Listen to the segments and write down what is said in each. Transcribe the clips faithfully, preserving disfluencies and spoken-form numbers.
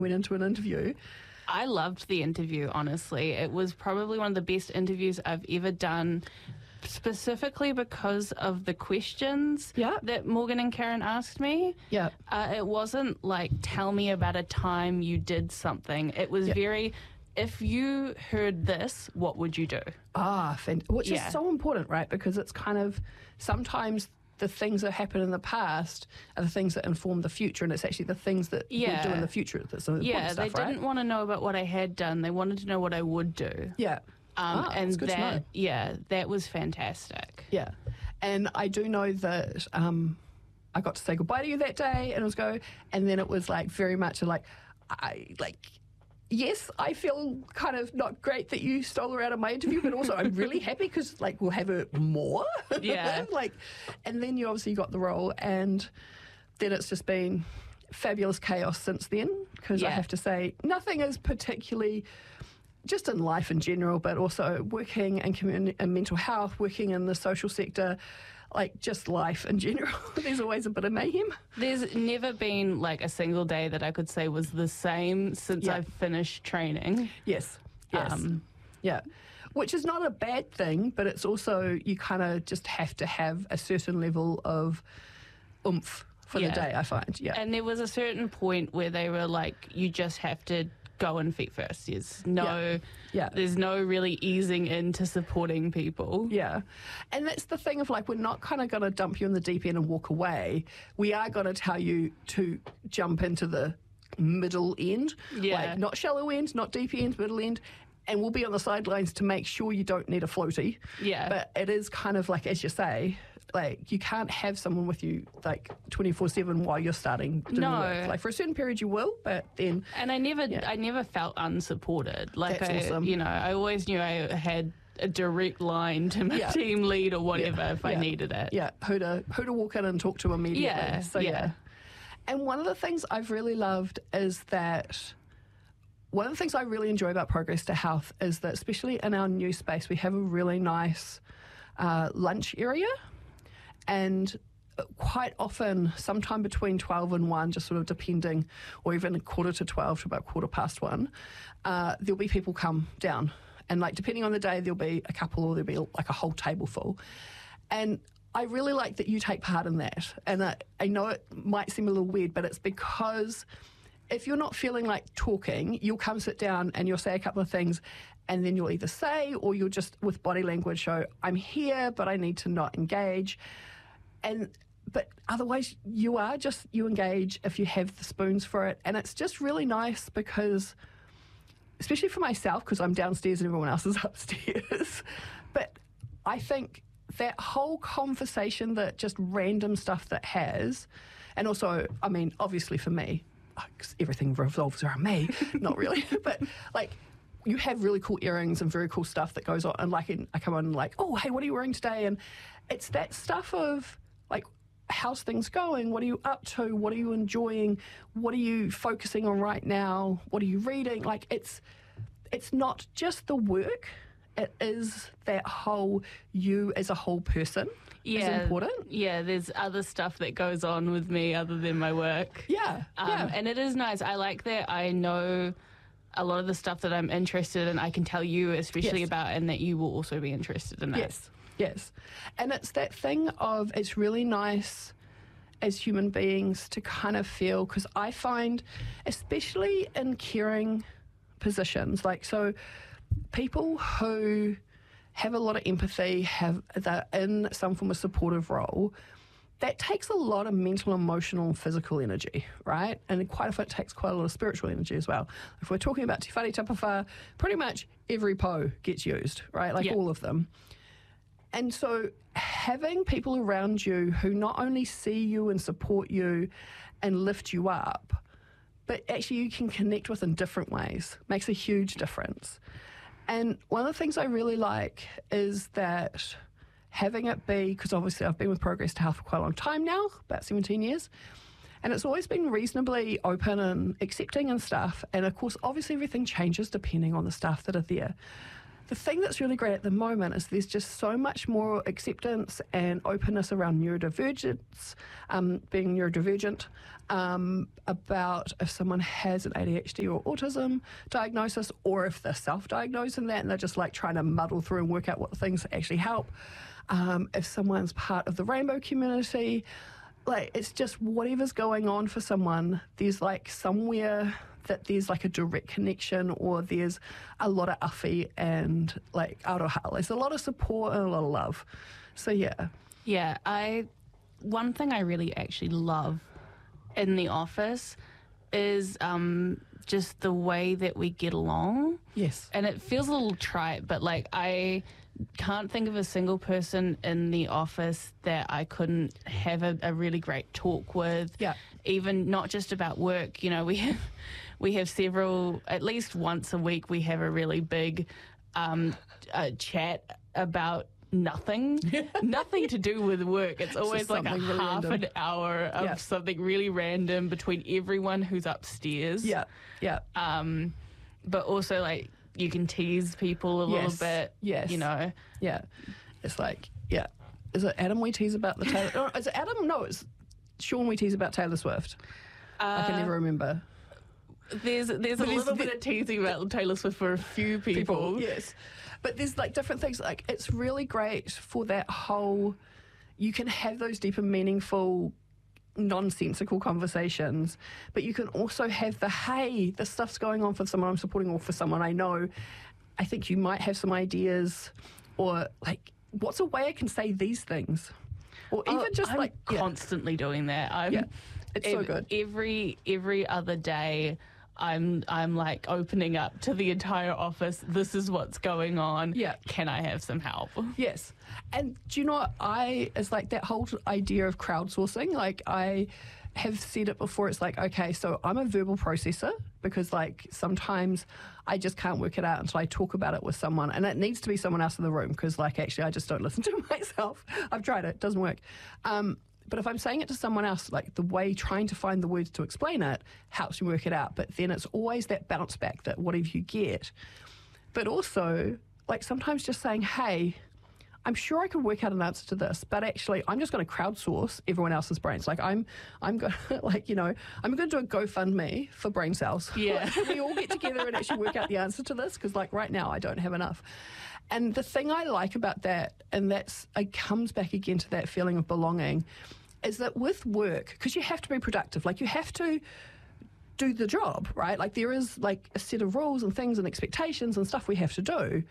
went into an interview. I loved the interview, honestly. It was probably one of the best interviews I've ever done, specifically because of the questions yeah. that Morgan and Karen asked me. Yeah. Uh, it wasn't like, tell me about a time you did something. It was yeah. very, if you heard this, what would you do? Ah, which yeah. is so important, right? Because it's kind of, sometimes the things that happen in the past are the things that inform the future, and it's actually the things that yeah. we do in the future that's the important yeah, stuff, they right? didn't want to know about what I had done. They wanted to know what I would do. Yeah. Um, ah, and good that, to know. yeah, that was fantastic. Yeah. And I do know that um, I got to say goodbye to you that day, and it was go, and then it was like very much like, I like, yes, I feel kind of not great that you stole her out of my interview, but also I'm really happy because, like, we'll have her more. Yeah. like, and then you obviously got the role, and then it's just been fabulous chaos since then, because yeah. I have to say, nothing is particularly, just in life in general, but also working in, community, in mental health, working in the social sector, like just life in general. There's always a bit of mayhem. There's never been like a single day that I could say was the same since yeah. I've finished training. Yes, yes. Um, yeah, which is not a bad thing, but it's also, you kind of just have to have a certain level of oomph for yeah. the day, I find. Yeah. And there was a certain point where they were like, you just have to go and feet first. There's no, yeah. Yeah. there's no really easing into supporting people. Yeah, and that's the thing of like, we're not kind of going to dump you in the deep end and walk away. We are going to tell you to jump into the middle end, yeah. like not shallow end, not deep end, middle end. And we'll be on the sidelines to make sure you don't need a floaty. Yeah. But it is kind of like, as you say, like you can't have someone with you like twenty-four seven while you're starting doing no. work. Like for a certain period you will, but then... And I never yeah. I never felt unsupported. Like That's I, awesome. you know, I always knew I had a direct line to my yeah. team lead or whatever yeah. if I yeah. needed it. Yeah, who to, who to walk in and talk to immediately. Yeah, so yeah. yeah. And one of the things I've really loved is that... One of the things I really enjoy about Progress to Health is that, especially in our new space, we have a really nice uh, lunch area. And quite often, sometime between twelve and one, just sort of depending, or even a quarter to twelve to about quarter past one, uh, there'll be people come down. And like depending on the day, there'll be a couple or there'll be like a whole table full. And I really like that you take part in that. And I, I know it might seem a little weird, but it's because... if you're not feeling like talking, you'll come sit down and you'll say a couple of things, and then you'll either say or you'll just, with body language, show, I'm here, but I need to not engage. And but otherwise, you are just, you engage if you have the spoons for it. And it's just really nice because, especially for myself, because I'm downstairs and everyone else is upstairs, but I think that whole conversation, that just random stuff that has, and also, I mean, obviously for me, because everything revolves around me, not really, but like you have really cool earrings and very cool stuff that goes on, and like in, I come on and like, oh, hey, what are you wearing today? And it's that stuff of like, how's things going? What are you up to? What are you enjoying? What are you focusing on right now? What are you reading? Like it's it's not just the work, it is that whole you as a whole person. Yeah, is important. Yeah, there's other stuff that goes on with me other than my work. Yeah, um, yeah. And it is nice. I like that I know a lot of the stuff that I'm interested in, I can tell you especially yes. about, and that you will also be interested in that. Yes, yes. And it's that thing of, it's really nice as human beings to kind of feel, because I find, especially in caring positions, like so people who have a lot of empathy, have they're in some form of supportive role, that takes a lot of mental, emotional, and physical energy, right? And quite often it takes quite a lot of spiritual energy as well. If we're talking about Te Whare Tapawha, pretty much every po gets used, right? Like yeah. all of them. And so having people around you who not only see you and support you and lift you up, but actually you can connect with in different ways makes a huge difference. And one of the things I really like is that having it be, because obviously I've been with Progress to Health for quite a long time now, about seventeen years, and it's always been reasonably open and accepting and stuff. And of course, obviously everything changes depending on the staff that are there. the thing that's really great at the moment is there's just so much more acceptance and openness around neurodivergence, um, being neurodivergent, um, about if someone has an A D H D or autism diagnosis, or if they're self-diagnosing that and they're just like trying to muddle through and work out what things actually help. Um, if someone's part of the rainbow community, like it's just whatever's going on for someone, there's like somewhere that there's like a direct connection, or there's a lot of uffy and like aroha. There's a lot of support and a lot of love. So yeah. Yeah, I one thing I really actually love in the office is um, just the way that we get along. Yes. And it feels a little trite, but like I can't think of a single person in the office that I couldn't have a, a really great talk with. Yeah. Even not just about work. You know, we have we have several, at least once a week, we have a really big um, uh, chat about nothing, nothing to do with work. It's always like a really half random. an hour of Yeah. something really random between everyone who's upstairs. Yeah. Yeah. Um, but also like you can tease people a little Yes. bit. Yes. You know. Yeah. It's like, yeah. Is it Adam we tease about the Taylor? Or is it Adam? No, it's Sean we tease about Taylor Swift. I can Uh, never remember. There's there's a But is little the- bit of teasing about Taylor Swift for a few people. Yes. But there's like different things. Like it's really great for that whole, you can have those deep and meaningful, nonsensical conversations, but you can also have the, hey, this stuff's going on for someone I'm supporting or for someone I know. I think you might have some ideas, or like, what's a way I can say these things? Or even Oh, just I'm like, yeah, constantly doing that. I'm, Yeah. It's so ev- good. Every every other day, I'm I'm like opening up to the entire office. This is what's going on. Yeah. Can I have some help? Yes. And do you know what I, it's like that whole idea of crowdsourcing. Like I have said it before. It's like, okay, so I'm a verbal processor because like sometimes I just can't work it out until I talk about it with someone, and it needs to be someone else in the room because like actually I just don't listen to myself. I've tried it. It doesn't work. Um, But if I'm saying it to someone else, like the way trying to find the words to explain it helps me work it out. But then it's always that bounce back that whatever you get. But also, like sometimes just saying, hey, I'm sure I could work out an answer to this, but actually I'm just going to crowdsource everyone else's brains. Like I'm, I'm going to, like, you know, I'm going to do a GoFundMe for brain cells. Yeah. Like, we all get together and actually work out the answer to this because like right now I don't have enough. And the thing I like about that, and that's, it comes back again to that feeling of belonging, is that with work, because you have to be productive, like you have to do the job, right? Like there is like a set of rules and things and expectations and stuff we have to do.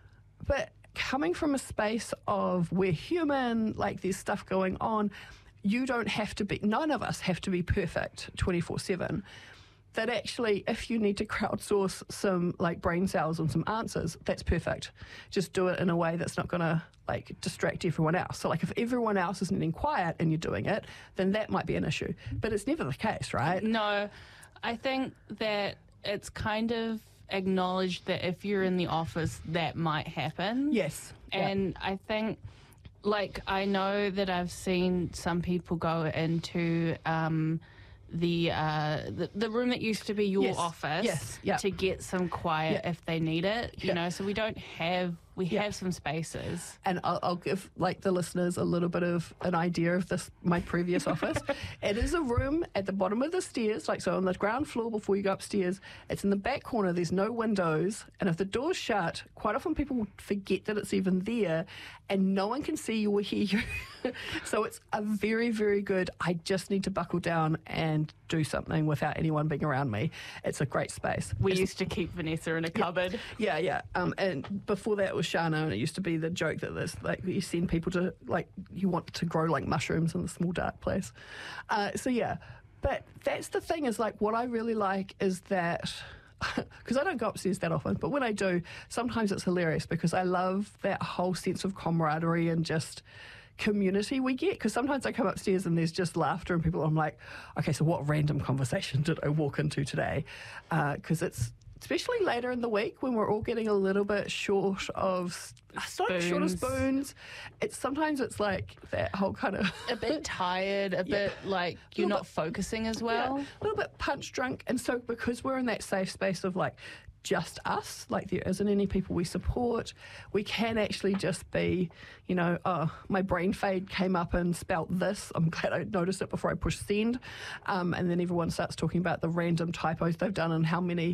But coming from a space of we're human, like there's stuff going on, you don't have to be, none of us have to be perfect twenty-four seven. That actually, if you need to crowdsource some like brain cells and some answers, that's perfect. Just do it in a way that's not going to like distract everyone else. So like if everyone else is needing quiet and you're doing it, then that might be an issue. But it's never the case, right? No, I think that it's kind of acknowledged that if you're in the office, that might happen. Yes. Yeah. And I think, like, I know that I've seen some people go into um, the, uh, the the room that used to be your Yes. office Yes. Yeah. to get some quiet Yeah. if they need it. You Yeah. know, so we don't have we Yeah. have some spaces. And I'll, I'll give like the listeners a little bit of an idea of this, my previous office. It is a room at the bottom of the stairs, like so on the ground floor before you go upstairs. It's in the back corner, there's no windows. And if the door's shut, quite often people forget that it's even there and no one can see you or hear you. So it's a very, very good, I just need to buckle down and do something without anyone being around me. It's a great space. We It's- used to keep Vanessa in a cupboard. yeah, yeah. Um, and before that was Shana, and it used to be the joke that this, like, you send people to, like, you want to grow like mushrooms in the small dark place. Uh, so yeah, but that's the thing is like what I really like is that. Because I don't go upstairs that often, but when I do, sometimes it's hilarious because I love that whole sense of camaraderie and just community we get. Because sometimes I come upstairs and there's just laughter and people, I'm like, okay, so what random conversation did I walk into today? Because it's, especially later in the week when we're all getting a little bit short of, it's not short of Spoons. spoons. It's sometimes it's like that whole kind of A bit tired, a bit like you're Little not focusing as well. yeah, a little bit punch drunk. And so because we're in that safe space of like just us, like there isn't any people we support. We can actually just be, you know, oh, my brain fade came up and spelt this. I'm glad I noticed it before I pushed send. Um, and then everyone starts talking about the random typos they've done and how many